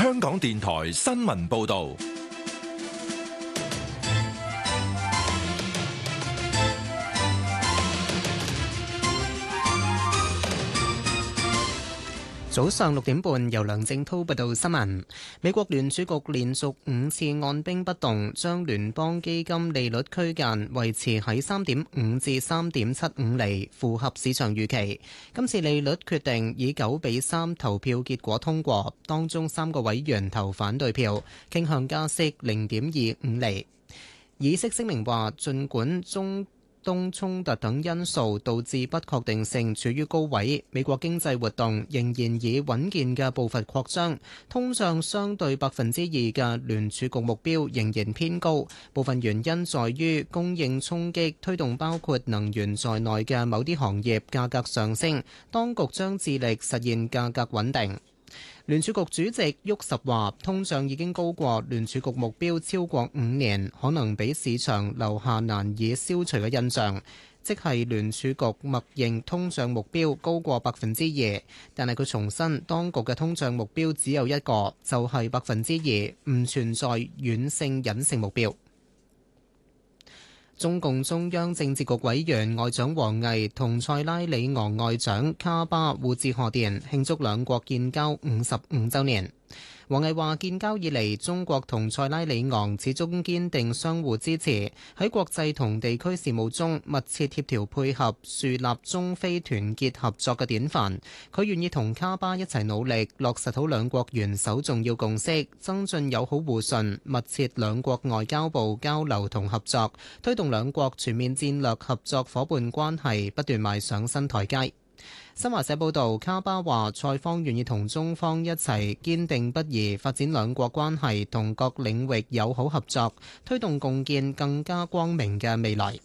香港電台新聞報道。 早上6點半，由梁正滔報道新聞。美國聯儲局連續5次按兵不動，將聯邦基金利率區間維持喺3.5至3.75厘，符合市場預期。今次利率決定以9-3投票結果通過，當中3個委員投反對票，傾向加息0.25厘。議息聲明話，儘管中東衝突等因素導致不確定性處於高位，美國經濟活動仍然以穩健嘅步伐擴張，通脹相對2%嘅聯儲局目標仍然偏高。部分原因在於供應衝擊推動包括能源在內嘅某啲行業價格上升，當局將致力實現價格穩定。聯儲局主席沃什話，通脹已經高過聯儲局目標超過5年，可能俾市場留下難以消除嘅印象，即係聯儲局默認通脹目標高過2%，但係佢重申當局嘅通脹目標只有一個，就係2%，唔存在軟性隱性目標。中共中央政治局委員外長王毅同塞拉利昂外長卡巴互致賀電，慶祝兩國建交55週年。王毅話：建交以嚟，中國同塞拉利昂始終堅定相互支持，喺國際同地區事務中密切協調配合，樹立中非團結合作嘅典範。佢願意同卡巴一齊努力，落實好兩國元首重要共識，增進友好互信，密切兩國外交部交流同合作，推動兩國全面戰略合作夥伴關係不斷邁上新台階。新華社報道，卡巴話塞方願意同中方一齊堅定不移發展兩國關係同各領域友好合作，推動共建更加光明嘅未來。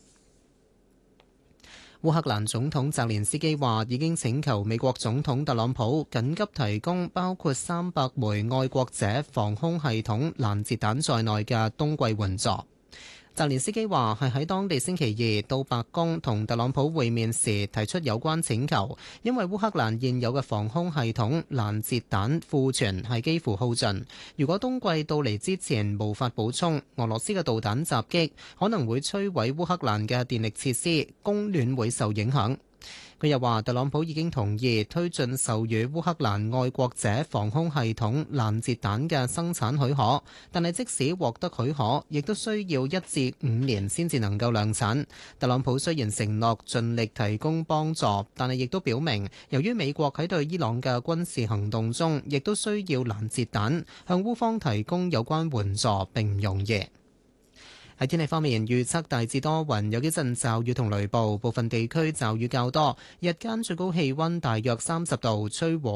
烏克蘭總統澤連斯基話已經請求美國總統特朗普緊急提供包括300枚愛國者防空系統攔截彈在內嘅冬季援助。澤連斯基話係喺當地星期2到白宮同特朗普會面時提出有關請求，因為烏克蘭現有嘅防空系統攔截彈庫存係幾乎耗盡，如果冬季到嚟之前無法補充，俄羅斯嘅導彈襲擊可能會摧毀烏克蘭嘅電力設施，供暖會受影響。佢又話，特朗普已經同意推進授予烏克蘭愛國者防空系統攔截彈嘅生產許可，但係即使獲得許可，亦都需要1至5年先至能夠量產。特朗普雖然承諾盡力提供幫助，但係亦都表明，由於美國喺對伊朗嘅軍事行動中，亦都需要攔截彈，向烏方提供有關援助並唔容易。喺天氣方面，預測大致多雲，有幾陣驟雨同雷暴，部分地區驟雨較多。日間最高氣溫大約30度，吹和